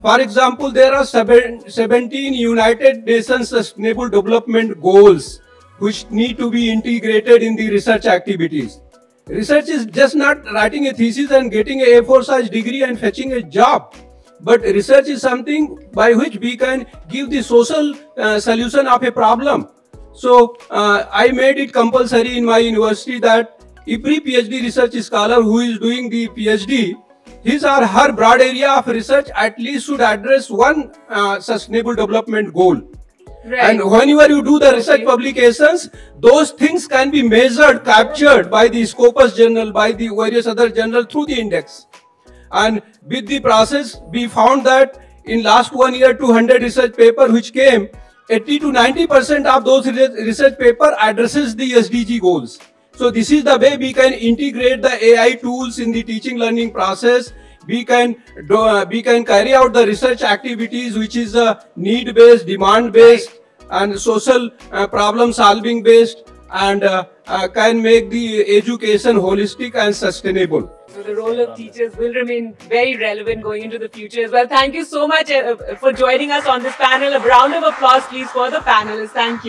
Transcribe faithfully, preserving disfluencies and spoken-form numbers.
For example, there are seventeen United Nations Sustainable Development Goals which need to be integrated in the research activities. Research is just not writing a thesis and getting a A four size degree and fetching a job. But research is something by which we can give the social uh, solution of a problem. So uh, I made it compulsory in my university that every PhD research scholar who is doing the PhD, his or her broad area of research at least should address one uh, sustainable development goal. Right. And whenever you do the research okay. publications, those things can be measured, captured by the Scopus journal, by the various other journals through the index. And with the process, we found that in last one year, two hundred research paper which came, eighty to ninety percent of those research paper addresses the S D G goals. So this is the way we can integrate the A I tools in the teaching learning process. We can do, uh, we can carry out the research activities which is uh, need based, demand based, and social uh, problem solving based, and uh, uh, can make the education holistic and sustainable. So the role of teachers will remain very relevant going into the future as well. Thank you so much uh, for joining us on this panel. A round of applause please for the panelists. Thank you.